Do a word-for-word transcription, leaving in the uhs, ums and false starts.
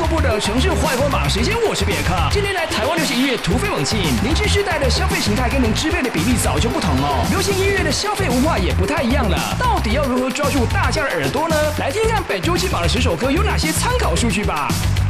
播的城市坏播榜时间，我是别克。近年来，台湾流行音乐突飞猛进，年轻世代的消费形态跟能支配的比例早就不同哦。流行音乐的消费文化也不太一样了，到底要如何抓住大家的耳朵呢？来听看本周期榜的十首歌有哪些参考数据吧。